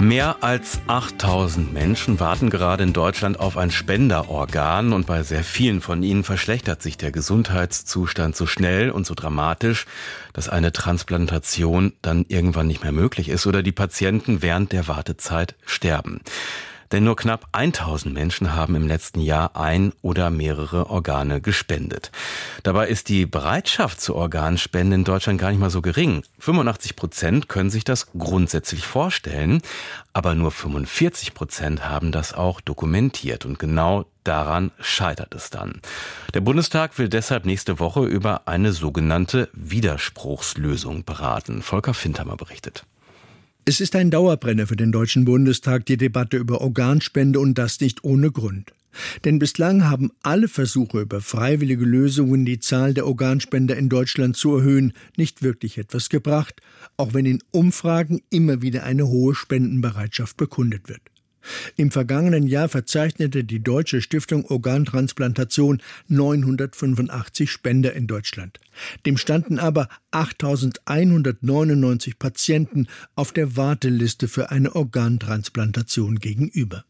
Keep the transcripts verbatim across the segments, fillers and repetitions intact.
Mehr als achttausend Menschen warten gerade in Deutschland auf ein Spenderorgan und bei sehr vielen von ihnen verschlechtert sich der Gesundheitszustand so schnell und so dramatisch, dass eine Transplantation dann irgendwann nicht mehr möglich ist oder die Patienten während der Wartezeit sterben. Denn nur knapp tausend Menschen haben im letzten Jahr ein oder mehrere Organe gespendet. Dabei ist die Bereitschaft zur Organspende in Deutschland gar nicht mal so gering. fünfundachtzig Prozent können sich das grundsätzlich vorstellen, aber nur fünfundvierzig Prozent haben das auch dokumentiert. Und genau daran scheitert es dann. Der Bundestag will deshalb nächste Woche über eine sogenannte Widerspruchslösung beraten. Volker Findhammer berichtet. Es ist ein Dauerbrenner für den Deutschen Bundestag, die Debatte über Organspende, und das nicht ohne Grund. Denn bislang haben alle Versuche über freiwillige Lösungen, die Zahl der Organspender in Deutschland zu erhöhen, nicht wirklich etwas gebracht, auch wenn in Umfragen immer wieder eine hohe Spendenbereitschaft bekundet wird. Im vergangenen Jahr verzeichnete die Deutsche Stiftung Organtransplantation neunhundertfünfundachtzig Spender in Deutschland. Dem standen aber achttausendeinhundertneunundneunzig Patienten auf der Warteliste für eine Organtransplantation gegenüber.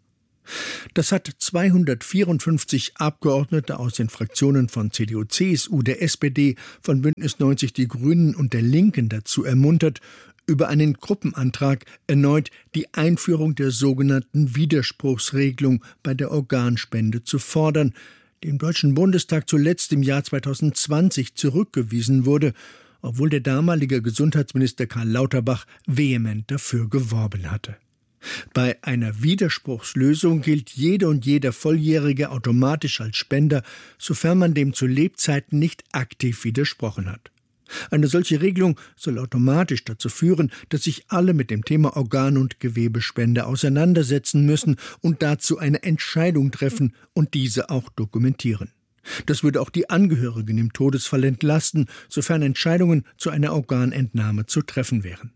Das hat zweihundertvierundfünfzig Abgeordnete aus den Fraktionen von C D U, C S U, der S P D, von Bündnis neunzig Die Grünen und der Linken dazu ermuntert, über einen Gruppenantrag erneut die Einführung der sogenannten Widerspruchsregelung bei der Organspende zu fordern, die im Deutschen Bundestag zuletzt im Jahr zweitausendzwanzig zurückgewiesen wurde, obwohl der damalige Gesundheitsminister Karl Lauterbach vehement dafür geworben hatte. Bei einer Widerspruchslösung gilt jede und jeder Volljährige automatisch als Spender, sofern man dem zu Lebzeiten nicht aktiv widersprochen hat. Eine solche Regelung soll automatisch dazu führen, dass sich alle mit dem Thema Organ- und Gewebespende auseinandersetzen müssen und dazu eine Entscheidung treffen und diese auch dokumentieren. Das würde auch die Angehörigen im Todesfall entlasten, sofern Entscheidungen zu einer Organentnahme zu treffen wären.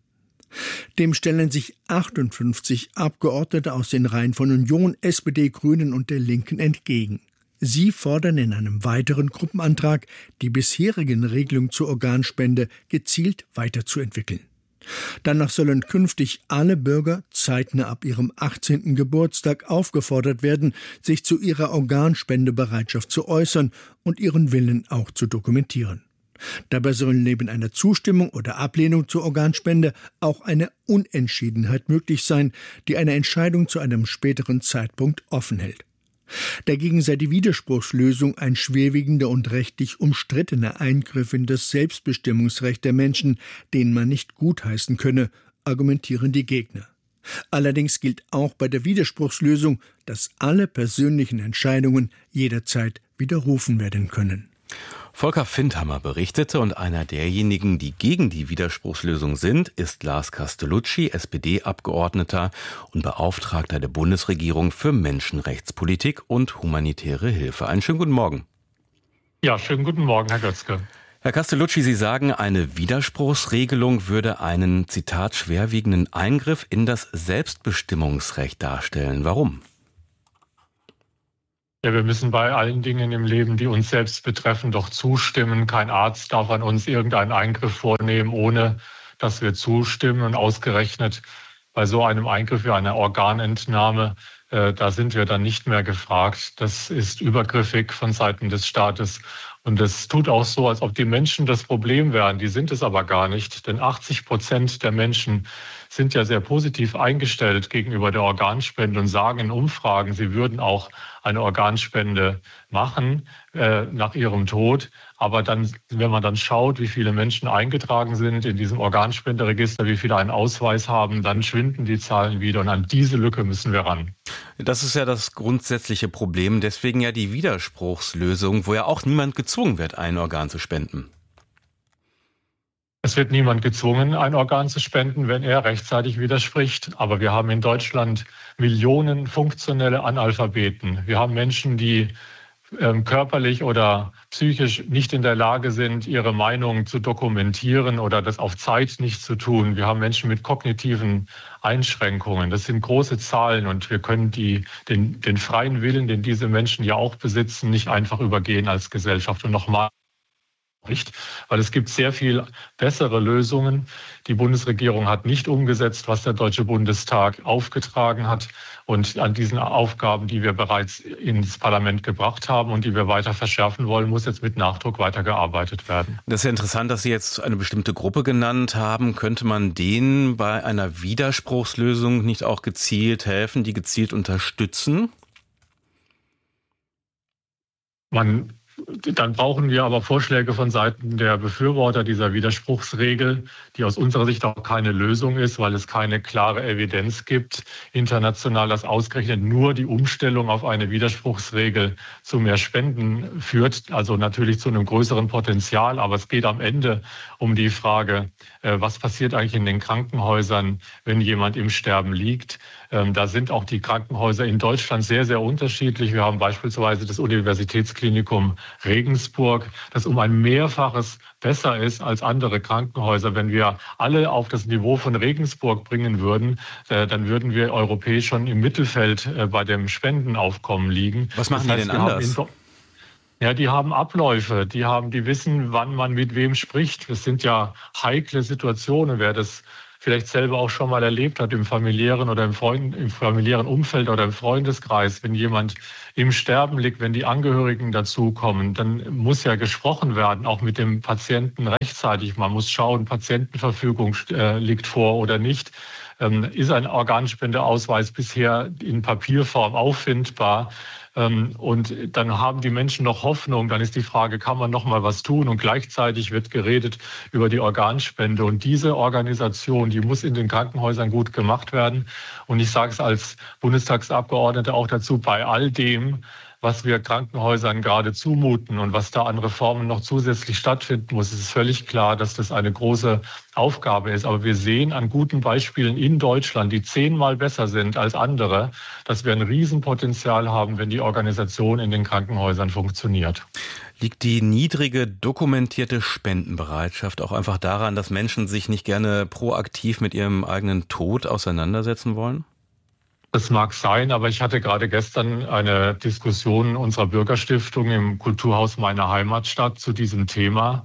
Dem stellen sich achtundfünfzig Abgeordnete aus den Reihen von Union, S P D, Grünen und der Linken entgegen. Sie fordern in einem weiteren Gruppenantrag, die bisherigen Regelungen zur Organspende gezielt weiterzuentwickeln. Danach sollen künftig alle Bürger zeitnah ab ihrem achtzehnten Geburtstag aufgefordert werden, sich zu ihrer Organspendebereitschaft zu äußern und ihren Willen auch zu dokumentieren. Dabei sollen neben einer Zustimmung oder Ablehnung zur Organspende auch eine Unentschiedenheit möglich sein, die eine Entscheidung zu einem späteren Zeitpunkt offen hält. Dagegen sei die Widerspruchslösung ein schwerwiegender und rechtlich umstrittener Eingriff in das Selbstbestimmungsrecht der Menschen, den man nicht gutheißen könne, argumentieren die Gegner. Allerdings gilt auch bei der Widerspruchslösung, dass alle persönlichen Entscheidungen jederzeit widerrufen werden können. Volker Findhammer berichtete, und einer derjenigen, die gegen die Widerspruchslösung sind, ist Lars Castellucci, S P D-Abgeordneter und Beauftragter der Bundesregierung für Menschenrechtspolitik und humanitäre Hilfe. Einen schönen guten Morgen. Ja, schönen guten Morgen, Herr Götzke. Herr Castellucci, Sie sagen, eine Widerspruchsregelung würde einen, Zitat, schwerwiegenden Eingriff in das Selbstbestimmungsrecht darstellen. Warum? Ja, wir müssen bei allen Dingen im Leben, die uns selbst betreffen, doch zustimmen. Kein Arzt darf an uns irgendeinen Eingriff vornehmen, ohne dass wir zustimmen. Und ausgerechnet bei so einem Eingriff wie einer Organentnahme, äh, da sind wir dann nicht mehr gefragt. Das ist übergriffig von Seiten des Staates. Und es tut auch so, als ob die Menschen das Problem wären. Die sind es aber gar nicht. Denn achtzig Prozent der Menschen sind ja sehr positiv eingestellt gegenüber der Organspende und sagen in Umfragen, sie würden auch eine Organspende machen äh, nach ihrem Tod. Aber dann, wenn man dann schaut, wie viele Menschen eingetragen sind in diesem Organspenderegister, wie viele einen Ausweis haben, dann schwinden die Zahlen wieder. Und an diese Lücke müssen wir ran. Das ist ja das grundsätzliche Problem. Deswegen ja die Widerspruchslösung, wo ja auch niemand gezwungen wird, ein Organ zu spenden. Es wird niemand gezwungen, ein Organ zu spenden, wenn er rechtzeitig widerspricht. Aber wir haben in Deutschland Millionen funktionelle Analphabeten. Wir haben Menschen, die ähm, körperlich oder psychisch nicht in der Lage sind, ihre Meinung zu dokumentieren oder das auf Zeit nicht zu tun. Wir haben Menschen mit kognitiven Einschränkungen. Das sind große Zahlen und wir können die, den, den freien Willen, den diese Menschen ja auch besitzen, nicht einfach übergehen als Gesellschaft. Und nochmal, nicht, weil es gibt sehr viel bessere Lösungen. Die Bundesregierung hat nicht umgesetzt, was der Deutsche Bundestag aufgetragen hat. Und an diesen Aufgaben, die wir bereits ins Parlament gebracht haben und die wir weiter verschärfen wollen, muss jetzt mit Nachdruck weitergearbeitet werden. Das ist ja interessant, dass Sie jetzt eine bestimmte Gruppe genannt haben. Könnte man denen bei einer Widerspruchslösung nicht auch gezielt helfen, die gezielt unterstützen? Man Dann brauchen wir aber Vorschläge von Seiten der Befürworter dieser Widerspruchsregel, die aus unserer Sicht auch keine Lösung ist, weil es keine klare Evidenz gibt international, dass ausgerechnet nur die Umstellung auf eine Widerspruchsregel zu mehr Spenden führt, also natürlich zu einem größeren Potenzial. Aber es geht am Ende um die Frage, was passiert eigentlich in den Krankenhäusern, wenn jemand im Sterben liegt. Da sind auch die Krankenhäuser in Deutschland sehr, sehr unterschiedlich. Wir haben beispielsweise das Universitätsklinikum Regensburg, das um ein Mehrfaches besser ist als andere Krankenhäuser. Wenn wir alle auf das Niveau von Regensburg bringen würden, dann würden wir europäisch schon im Mittelfeld bei dem Spendenaufkommen liegen. Was machen die denn anders? Ja, die haben Abläufe, die haben, die wissen, wann man mit wem spricht. Das sind ja heikle Situationen. Wer das vielleicht selber auch schon mal erlebt hat im familiären oder im, Freund, im familiären Umfeld oder im Freundeskreis, wenn jemand im Sterben liegt, wenn die Angehörigen dazukommen, dann muss ja gesprochen werden, auch mit dem Patienten rechtzeitig. Man muss schauen, Patientenverfügung äh, liegt vor oder nicht. Ähm, ist ein Organspendeausweis bisher in Papierform auffindbar? Und dann haben die Menschen noch Hoffnung. Dann ist die Frage, kann man noch mal was tun? Und gleichzeitig wird geredet über die Organspende. Und diese Organisation, die muss in den Krankenhäusern gut gemacht werden. Und ich sage es als Bundestagsabgeordneter auch dazu, bei all dem, was wir Krankenhäusern gerade zumuten und was da an Reformen noch zusätzlich stattfinden muss, ist es völlig klar, dass das eine große Aufgabe ist. Aber wir sehen an guten Beispielen in Deutschland, die zehnmal besser sind als andere, dass wir ein Riesenpotenzial haben, wenn die Organisation in den Krankenhäusern funktioniert. Liegt die niedrige dokumentierte Spendenbereitschaft auch einfach daran, dass Menschen sich nicht gerne proaktiv mit ihrem eigenen Tod auseinandersetzen wollen? Das mag sein, aber ich hatte gerade gestern eine Diskussion unserer Bürgerstiftung im Kulturhaus meiner Heimatstadt zu diesem Thema,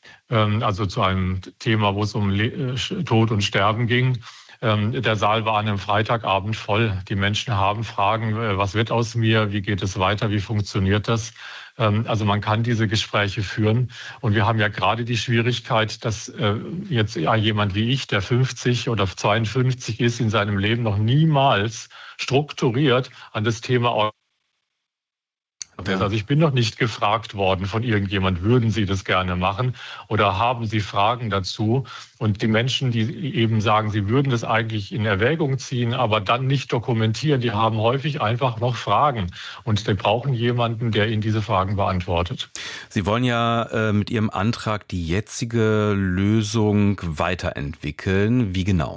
also zu einem Thema, wo es um Tod und Sterben ging. Der Saal war an einem Freitagabend voll. Die Menschen haben Fragen, was wird aus mir, wie geht es weiter, wie funktioniert das? Also man kann diese Gespräche führen. Und wir haben ja gerade die Schwierigkeit, dass jetzt jemand wie ich, der fünfzig oder zweiundfünfzig ist, in seinem Leben noch niemals strukturiert an das Thema. Also ich bin noch nicht gefragt worden von irgendjemand, würden Sie das gerne machen oder haben Sie Fragen dazu? Und die Menschen, die eben sagen, sie würden das eigentlich in Erwägung ziehen, aber dann nicht dokumentieren, die haben häufig einfach noch Fragen. Und die brauchen jemanden, der ihnen diese Fragen beantwortet. Sie wollen ja äh, mit Ihrem Antrag die jetzige Lösung weiterentwickeln. Wie genau?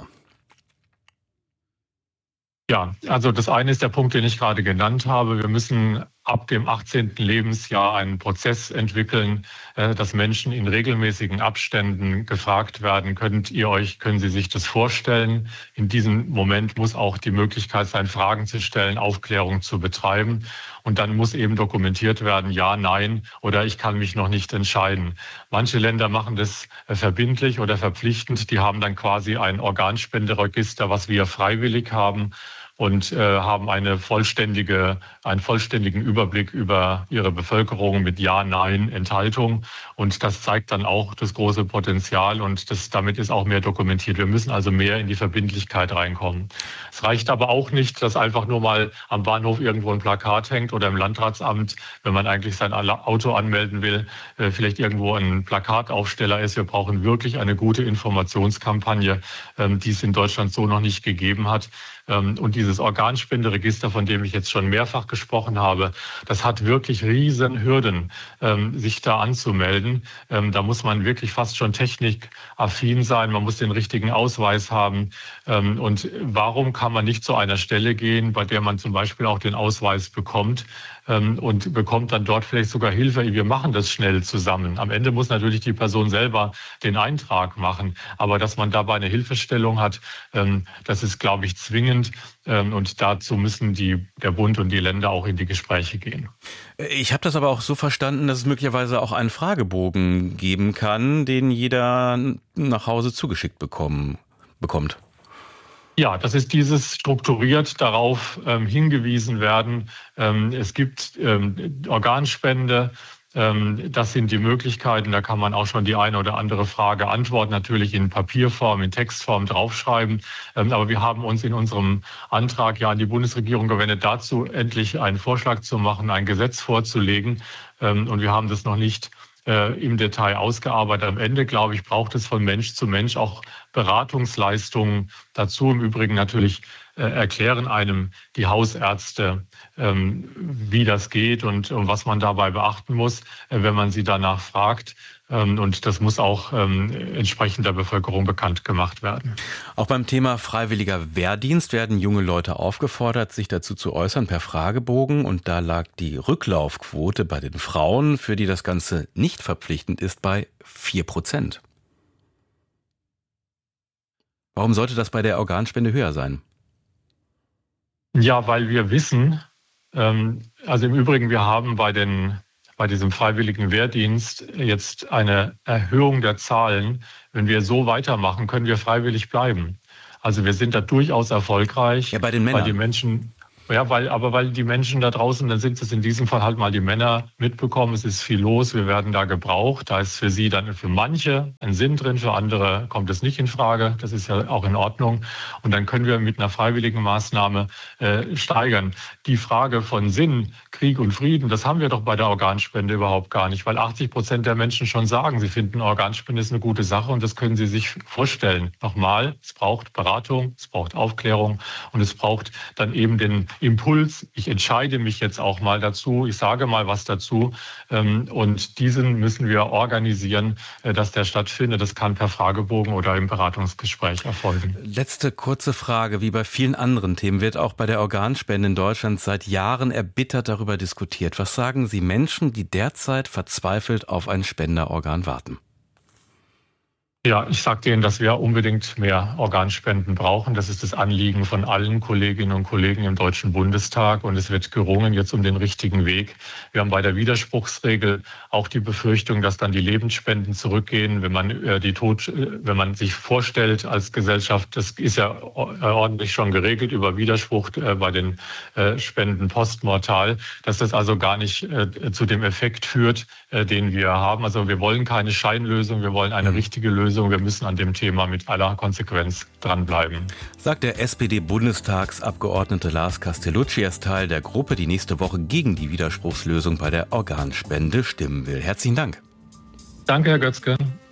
Ja, also das eine ist der Punkt, den ich gerade genannt habe. Wir müssen ab dem achtzehnten Lebensjahr einen Prozess entwickeln, dass Menschen in regelmäßigen Abständen gefragt werden, könnt ihr euch, können Sie sich das vorstellen? In diesem Moment muss auch die Möglichkeit sein, Fragen zu stellen, Aufklärung zu betreiben. Und dann muss eben dokumentiert werden, ja, nein, oder ich kann mich noch nicht entscheiden. Manche Länder machen das verbindlich oder verpflichtend. Die haben dann quasi ein Organspenderegister, was wir freiwillig haben, und äh, haben eine vollständige, einen vollständigen Überblick über ihre Bevölkerung mit Ja, Nein, Enthaltung. Und das zeigt dann auch das große Potenzial und das, damit ist auch mehr dokumentiert. Wir müssen also mehr in die Verbindlichkeit reinkommen. Es reicht aber auch nicht, dass einfach nur mal am Bahnhof irgendwo ein Plakat hängt oder im Landratsamt, wenn man eigentlich sein Auto anmelden will, äh, vielleicht irgendwo ein Plakataufsteller ist. Wir brauchen wirklich eine gute Informationskampagne, ähm, die es in Deutschland so noch nicht gegeben hat. Und dieses Organspenderegister, von dem ich jetzt schon mehrfach gesprochen habe, das hat wirklich riesen Hürden, sich da anzumelden. Da muss man wirklich fast schon technikaffin sein. Man muss den richtigen Ausweis haben. Und warum kann man nicht zu einer Stelle gehen, bei der man zum Beispiel auch den Ausweis bekommt und bekommt dann dort vielleicht sogar Hilfe? Wir machen das schnell zusammen. Am Ende muss natürlich die Person selber den Eintrag machen. Aber dass man dabei eine Hilfestellung hat, das ist, glaube ich, zwingend. Und dazu müssen die, der Bund und die Länder auch in die Gespräche gehen. Ich habe das aber auch so verstanden, dass es möglicherweise auch einen Fragebogen geben kann, den jeder nach Hause zugeschickt bekommen, bekommt. Ja, das ist dieses strukturiert darauf ähm, hingewiesen werden. Ähm, es gibt ähm, Organspende. Ähm, das sind die Möglichkeiten. Da kann man auch schon die eine oder andere Frage antworten, natürlich in Papierform, in Textform draufschreiben. Ähm, aber wir haben uns in unserem Antrag ja an die Bundesregierung gewendet, dazu endlich einen Vorschlag zu machen, ein Gesetz vorzulegen. Ähm, und wir haben das noch nicht im Detail ausgearbeitet. Am Ende, glaube ich, braucht es von Mensch zu Mensch auch Beratungsleistungen dazu. Im Übrigen natürlich äh, erklären einem die Hausärzte, ähm, wie das geht und, und was man dabei beachten muss, äh, wenn man sie danach fragt. Ähm, und das muss auch ähm, entsprechend der Bevölkerung bekannt gemacht werden. Auch beim Thema freiwilliger Wehrdienst werden junge Leute aufgefordert, sich dazu zu äußern per Fragebogen. Und da lag die Rücklaufquote bei den Frauen, für die das Ganze nicht verpflichtend ist, bei vier Prozent. Warum sollte das bei der Organspende höher sein? Ja, weil wir wissen, ähm, also im Übrigen, wir haben bei den bei diesem freiwilligen Wehrdienst jetzt eine Erhöhung der Zahlen. Wenn wir so weitermachen, können wir freiwillig bleiben. Also wir sind da durchaus erfolgreich. Ja, bei den Männern. Weil die Menschen, ja, weil, aber weil die Menschen da draußen, dann sind es in diesem Fall halt mal die Männer, mitbekommen, es ist viel los, wir werden da gebraucht. Da ist für sie dann für manche ein Sinn drin, für andere kommt es nicht in Frage. Das ist ja auch in Ordnung. Und dann können wir mit einer freiwilligen Maßnahme äh, steigern. Die Frage von Sinn, Krieg und Frieden, das haben wir doch bei der Organspende überhaupt gar nicht, weil achtzig Prozent der Menschen schon sagen, sie finden Organspende ist eine gute Sache und das können sie sich vorstellen. Nochmal, es braucht Beratung, es braucht Aufklärung und es braucht dann eben den Impuls, ich entscheide mich jetzt auch mal dazu, ich sage mal was dazu und diesen müssen wir organisieren, dass der stattfindet. Das kann per Fragebogen oder im Beratungsgespräch erfolgen. Letzte kurze Frage. Wie bei vielen anderen Themen wird auch bei der Organspende in Deutschland seit Jahren erbittert darüber diskutiert. Was sagen Sie Menschen, die derzeit verzweifelt auf ein Spenderorgan warten? Ja, ich sage denen, dass wir unbedingt mehr Organspenden brauchen. Das ist das Anliegen von allen Kolleginnen und Kollegen im Deutschen Bundestag. Und es wird gerungen jetzt um den richtigen Weg. Wir haben bei der Widerspruchsregel auch die Befürchtung, dass dann die Lebensspenden zurückgehen, wenn man äh, die Tod, äh, wenn man sich vorstellt als Gesellschaft, das ist ja ordentlich schon geregelt über Widerspruch äh, bei den äh, Spenden postmortal, dass das also gar nicht äh, zu dem Effekt führt, äh, den wir haben. Also wir wollen keine Scheinlösung, wir wollen eine richtige Lösung. Wir müssen an dem Thema mit aller Konsequenz dranbleiben. Sagt der S P D-Bundestagsabgeordnete Lars Castellucci. Er ist Teil der Gruppe, die nächste Woche gegen die Widerspruchslösung bei der Organspende stimmen will. Herzlichen Dank. Danke, Herr Götzke.